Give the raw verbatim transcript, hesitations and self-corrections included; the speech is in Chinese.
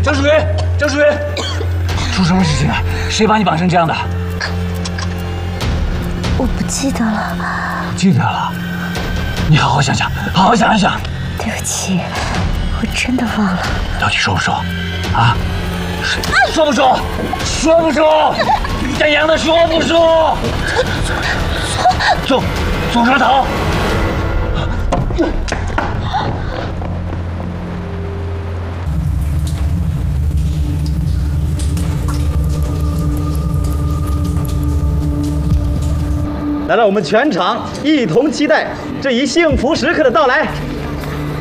张淑云，张淑云，出什么事情了？谁把你绑成这样的？ 我不记得了。 不记得了？你好好想想，好好想一想。 对不起，我真的忘了。 到底说不说？啊？说不说？说不说？怎样的说不说？左左手逃。 来让我们全场一同期待这一幸福时刻的到来。